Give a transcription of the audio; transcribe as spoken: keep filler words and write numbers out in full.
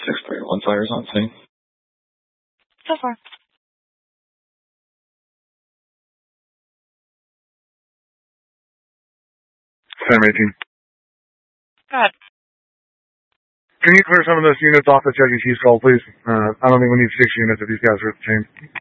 six three one fires on scene. So far. Sam eighteen. Go ahead. Can you clear some of those units off the Chuck E. Cheese call, please? Uh, I don't think we need six units if these guys are at the same.